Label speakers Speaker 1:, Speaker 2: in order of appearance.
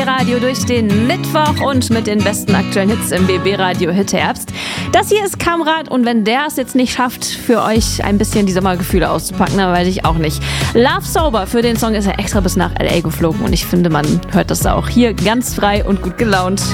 Speaker 1: Radio durch den Mittwoch und mit den besten aktuellen Hits im BB Radio Hit Herbst. Das hier ist Kamrat und wenn der es jetzt nicht schafft, für euch ein bisschen die Sommergefühle auszupacken, dann weiß ich auch nicht. Love Sober, für den Song ist er extra bis nach L.A. geflogen und ich finde, man hört das auch hier ganz frei und gut gelaunt.